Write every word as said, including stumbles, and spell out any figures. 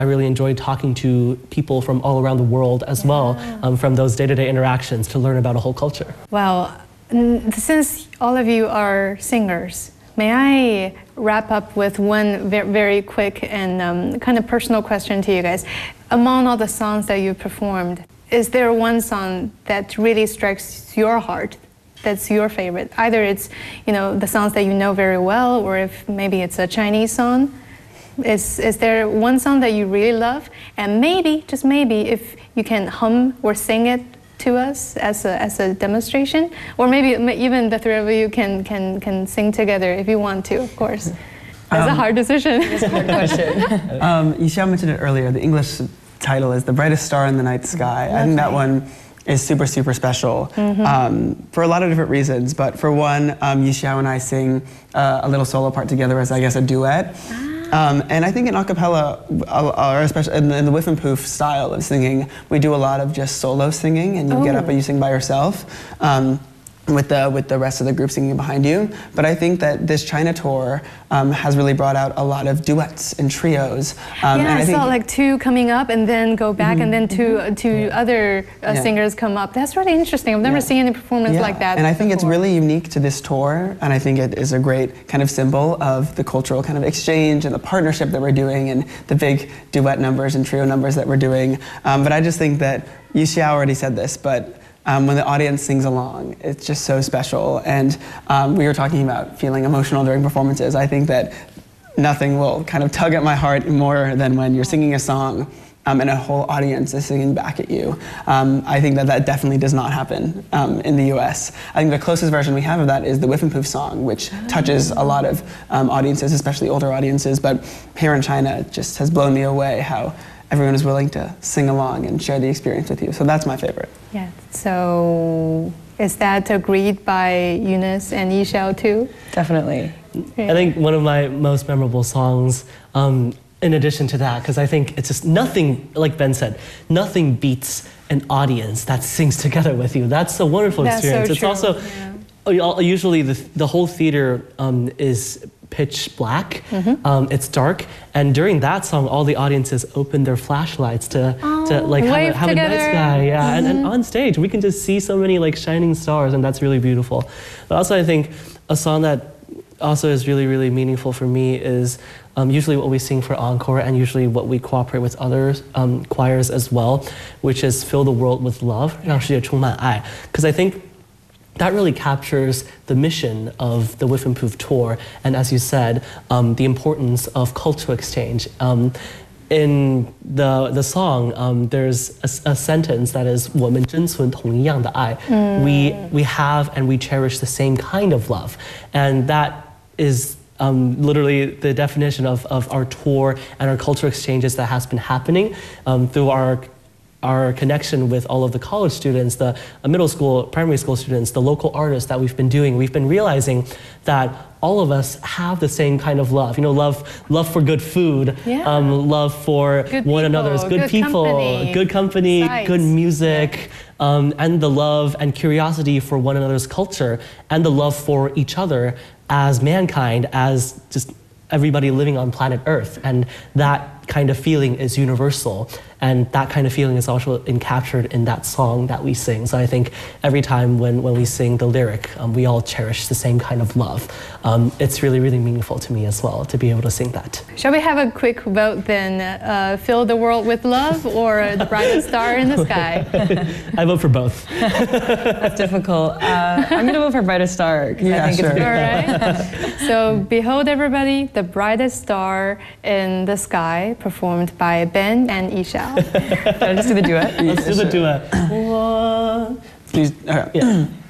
I really enjoyed talking to people from all around the world as yeah. well, um, from those day-to-day interactions to learn about a whole culture. Well, since all of you are singers, may I wrap up with one very quick and um, kind of personal question to you guys. Among all the songs that you performed, is there one song that really strikes your heart, that's your favorite? Either it's, you know, the songs that you know very well, or if maybe it's a Chinese song. Is, is there one song that you really love? And maybe, just maybe, if you can hum or sing it to us as a, as a demonstration, or maybe even the three of you can, can, can sing together if you want to, of course. That's um, a hard decision. It's a hard question. um, Yixiao mentioned it earlier, the English title is The Brightest Star in the Night Sky. Lovely. I think that one is super, super special mm-hmm. um, for a lot of different reasons. But for one, um, Yixiao and I sing uh, a little solo part together as, I guess, a duet. Ah. Um, and I think in a cappella, or especially in the, in the whiff and poof style of singing, we do a lot of just solo singing, and you oh. get up and you sing by yourself. Um, with the with the rest of the group singing behind you. But I think that this China tour um, has really brought out a lot of duets and trios. Um, yeah, and I, I think saw like two coming up and then go back mm-hmm. and then two uh, two yeah. other uh, yeah. singers come up. That's really interesting. I've never yeah. seen any performance yeah. like that And I think before. It's really unique to this tour, and I think it is a great kind of symbol of the cultural kind of exchange and the partnership that we're doing and the big duet numbers and trio numbers that we're doing. Um, but I just think that Yixiao already said this, but Um, when the audience sings along, it's just so special. And um, we were talking about feeling emotional during performances. I think that nothing will kind of tug at my heart more than when you're singing a song um, and a whole audience is singing back at you. Um, I think that that definitely does not happen um, in the U S. I think the closest version we have of that is the Whiff and Poof song, which touches a lot of um, audiences, especially older audiences. But here in China, it just has blown me away how everyone is willing to sing along and share the experience with you. So that's my favorite. Yeah, so is that agreed by Eunice and Yixiao too? Definitely. I think one of my most memorable songs, um, in addition to that, because I think it's just nothing, like Ben said, nothing beats an audience that sings together with you. That's a wonderful That's experience. So it's true. also, yeah. usually the, the whole theater um, is pitch black, mm-hmm. um, it's dark, and during that song, all the audiences open their flashlights to, oh, to like have a, have a night sky, yeah, mm-hmm. and, and on stage we can just see so many like shining stars, and that's really beautiful. But also I think a song that also is really, really meaningful for me is um, usually what we sing for encore, and usually what we cooperate with other um, choirs as well, which is Fill the World with Love, 让世界充满爱. Because I think that really captures the mission of the Whiff and Poof tour, and as you said, um, the importance of cultural exchange. Um, in the the song, um, there's a, a sentence that is 我们珍存同一样的爱. Mm. We we have and we cherish the same kind of love, and that is um, literally the definition of of our tour and our cultural exchanges that has been happening um, through our. our connection with all of the college students, the uh, middle school, primary school students, the local artists that we've been doing. We've been realizing that all of us have the same kind of love. You know, love, love for good food, yeah. um, love for good one people, another's good, good people, company, good company, sights. good music, yeah. um, and the love and curiosity for one another's culture, and the love for each other as mankind, as just everybody living on planet Earth. And that kind of feeling is universal. And that kind of feeling is also encaptured in that song that we sing. So I think every time when, when we sing the lyric, um, we all cherish the same kind of love. Um, it's really, really meaningful to me as well to be able to sing that. Shall we have a quick vote then? Uh, Fill the World with Love or The Brightest Star in the Sky? I vote for both. That's difficult. Uh, I'm going to vote for Brightest Star. Yeah, I think sure. It's all right. So behold everybody, The Brightest Star in the Sky, performed by Ben and Yixiao. Can I just do the duet? Let's do the duet. Please, uh, yeah.